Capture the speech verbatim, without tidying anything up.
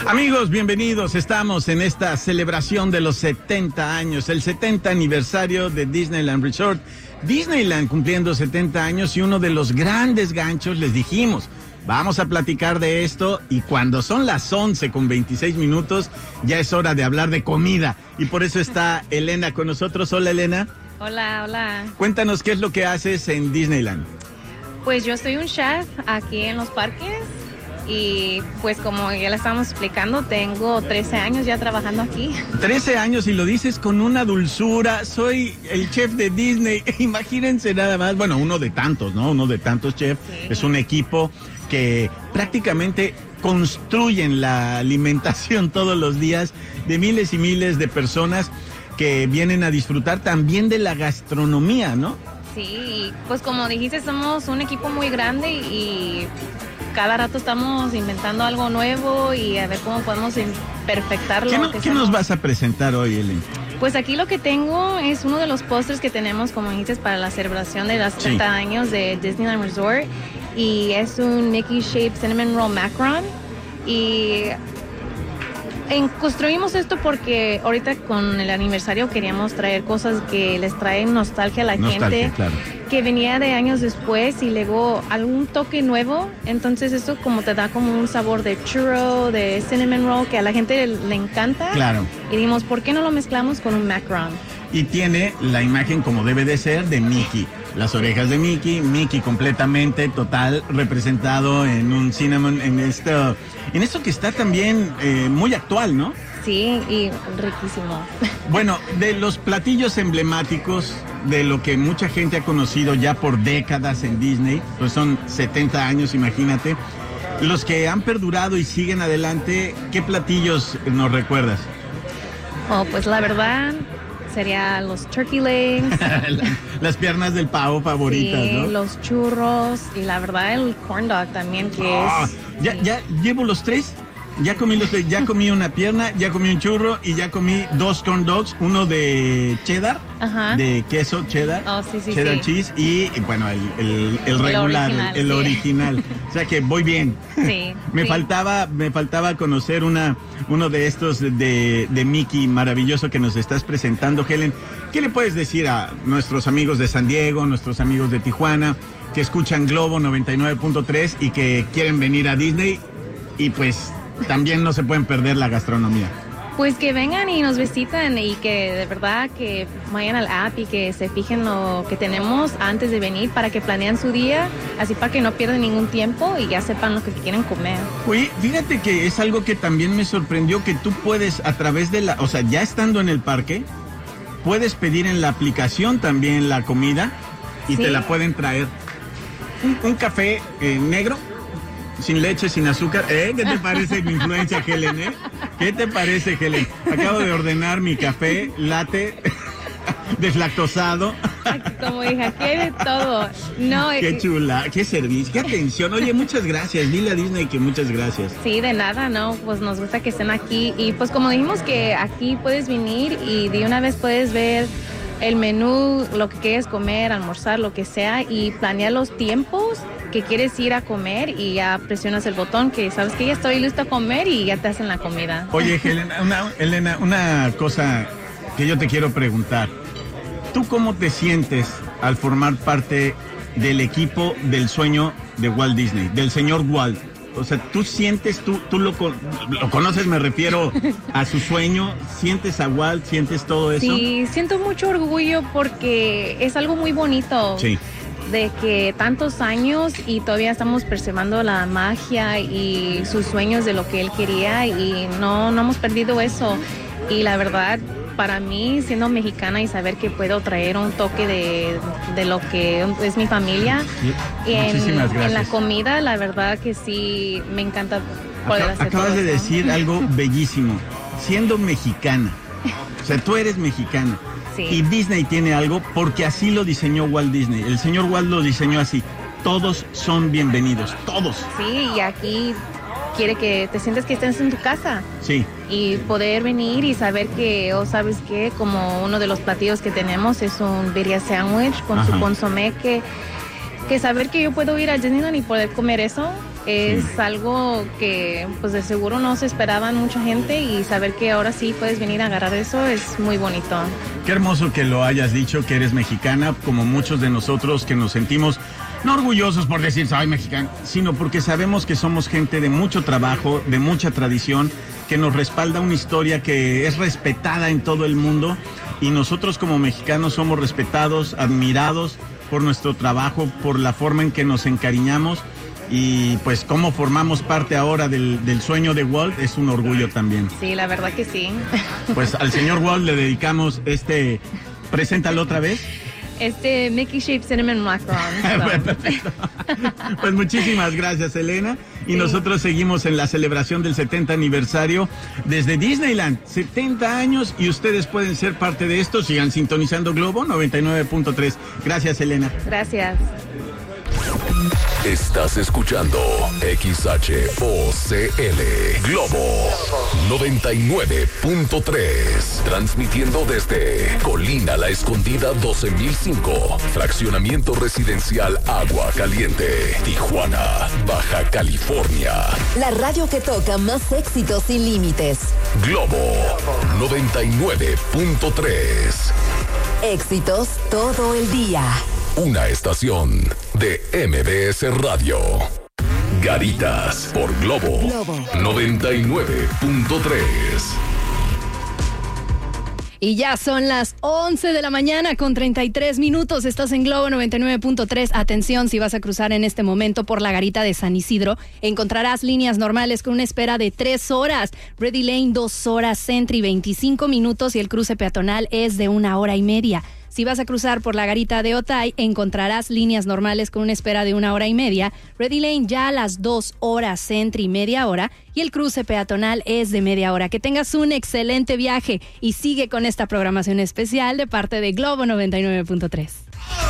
Amigos, bienvenidos. Estamos en esta celebración de los setenta años, el setenta aniversario de Disneyland Resort. Disneyland cumpliendo setenta años y uno de los grandes ganchos, les dijimos, vamos a platicar de esto y cuando son las once con veintiséis minutos, ya es hora de hablar de comida. Y por eso está Elena con nosotros. Hola, Elena. Hola, hola. Cuéntanos qué es lo que haces en Disneyland. Pues yo soy un chef aquí en los parques y pues como ya le estábamos explicando, tengo trece años ya trabajando aquí. trece años y lo dices con una dulzura. Soy el chef de Disney. Imagínense nada más. Bueno, uno de tantos, ¿no? Uno de tantos chefs. Sí. Es un equipo que prácticamente construyen la alimentación todos los días de miles y miles de personas que vienen a disfrutar también de la gastronomía, ¿no? Sí, pues como dijiste, somos un equipo muy grande y cada rato estamos inventando algo nuevo y a ver cómo podemos perfectarlo. ¿Qué, no, ¿qué nos vas a presentar hoy, Ellen? Pues aquí lo que tengo es uno de los postres que tenemos, como dijiste, para la celebración de los setenta sí. años de Disneyland Resort. Y es un Mickey Shaped Cinnamon Roll Macaron. Y en, construimos esto porque ahorita con el aniversario queríamos traer cosas que les traen nostalgia a la nostalgia, gente, claro. Que venía de años después y luego algún toque nuevo. Entonces esto como te da como un sabor de churro, de cinnamon roll que a la gente le, le encanta. Claro. Y dijimos, ¿por qué no lo mezclamos con un macaron? Y tiene la imagen como debe de ser de Mickey. Las orejas de Mickey, Mickey completamente, total, representado en un cinnamon, en esto, en esto que está también eh, muy actual, ¿no? Sí, y riquísimo. Bueno, de los platillos emblemáticos, de lo que mucha gente ha conocido ya por décadas en Disney, pues son setenta años, imagínate. Los que han perdurado y siguen adelante, ¿qué platillos nos recuerdas? Oh, pues la verdad sería los turkey legs. Las piernas del pavo favoritas, sí, ¿no? Los churros y la verdad el corn dog también que oh, es... Ya, sí. ya llevo los tres. Ya comí los tres, ya comí una pierna, ya comí un churro y ya comí dos corn dogs, uno de cheddar, Ajá. de queso cheddar, oh, sí, sí, cheddar sí. cheese y el, bueno, el, el, el regular, el original. El, el sí. original. O sea que voy bien. Sí, me sí. faltaba, me faltaba conocer una, uno de estos de, de Mickey maravilloso que nos estás presentando, Helen. ¿Qué le puedes decir a nuestros amigos de San Diego, nuestros amigos de Tijuana, que escuchan Globo noventa y nueve punto tres y que quieren venir a Disney y pues también no se pueden perder la gastronomía? Pues que vengan y nos visitan y que de verdad que vayan al app y que se fijen lo que tenemos antes de venir para que planean su día, así para que no pierdan ningún tiempo y ya sepan lo que quieren comer. Oye, fíjate que es algo que también me sorprendió, que tú puedes a través de la, o sea, ya estando en el parque, puedes pedir en la aplicación también la comida y sí. Te la pueden traer. Un, un café eh, negro, sin leche, sin azúcar. ¿Eh? ¿Qué te parece mi influencia, Helen? ¿Eh? ¿Qué te parece, Helen? Acabo de ordenar mi café latte deslactosado. Como dije, aquí hay de todo. No, qué chula, qué servicio, qué atención. Oye, muchas gracias. Dile a Disney que muchas gracias. Sí, de nada, no, pues nos gusta que estén aquí. Y pues como dijimos que aquí puedes venir y de una vez puedes ver el menú, lo que quieres comer, almorzar, lo que sea, y planear los tiempos que quieres ir a comer y ya presionas el botón que sabes que ya estoy listo a comer y ya te hacen la comida. Oye, Elena, una, Elena, una cosa que yo te quiero preguntar. ¿Tú cómo te sientes al formar parte del equipo del sueño de Walt Disney, del señor Walt? O sea, ¿tú sientes, tú, tú lo, lo conoces, me refiero a su sueño? ¿Sientes a Walt? ¿Sientes todo eso? Sí, siento mucho orgullo porque es algo muy bonito. Sí. De que tantos años y todavía estamos preservando la magia y sus sueños de lo que él quería y no, no hemos perdido eso. Y la verdad, para mí, siendo mexicana y saber que puedo traer un toque de, de lo que es mi familia sí. en, Muchísimas gracias. En la comida, la verdad que sí, me encanta poder Acab- hacer Acabas todo de eso. decir algo bellísimo, siendo mexicana, o sea, tú eres mexicana. Sí. Y Disney tiene algo porque así lo diseñó Walt Disney. El señor Walt lo diseñó así. Todos son bienvenidos, todos. Sí, y aquí quiere que te sientes que estés en tu casa. Sí. Y poder venir y saber que, o oh, sabes qué, como uno de los platillos que tenemos es un birria sandwich con Ajá. su consomé, que, que saber que yo puedo ir a Disneyland y poder comer eso Es sí. algo que pues de seguro no se esperaban mucha gente, y saber que ahora sí puedes venir a agarrar eso es muy bonito. Qué hermoso que lo hayas dicho, que eres mexicana, como muchos de nosotros que nos sentimos no orgullosos por decir soy mexicano, sino porque sabemos que somos gente de mucho trabajo, de mucha tradición, que nos respalda una historia que es respetada en todo el mundo, y nosotros como mexicanos somos respetados, admirados por nuestro trabajo, por la forma en que nos encariñamos. Y pues cómo formamos parte ahora del, del sueño de Walt es un orgullo también. Sí, la verdad que sí. Pues al señor Walt le dedicamos este, preséntalo otra vez. Este Mickey Shape Cinnamon Macaron. Perfecto. Pues muchísimas gracias, Elena. Y sí. nosotros seguimos en la celebración del setenta aniversario desde Disneyland. setenta años, y ustedes pueden ser parte de esto. Sigan sintonizando Globo noventa y nueve punto tres. Gracias, Elena. Gracias. Estás escuchando X H O C L Globo noventa y nueve punto tres, transmitiendo desde Colina La Escondida doce mil cinco, fraccionamiento residencial Agua Caliente, Tijuana, Baja California. La radio que toca más éxitos sin límites. Globo noventa y nueve punto tres. Éxitos todo el día. Una estación de M B S Radio. Garitas por Globo, Globo. noventa y nueve punto tres. Y ya son las once de la mañana con treinta y tres minutos. Estás en Globo noventa y nueve punto tres. Atención, si vas a cruzar en este momento por la garita de San Isidro, encontrarás líneas normales con una espera de tres horas. Ready Lane, dos horas. Sentry, veinticinco minutos. Y el cruce peatonal es de una hora y media. Si vas a cruzar por la garita de Otay, encontrarás líneas normales con una espera de una hora y media. Ready Lane ya a las dos horas, Sentry media hora, y el cruce peatonal es de media hora. Que tengas un excelente viaje y sigue con esta programación especial de parte de Globo noventa y nueve punto tres.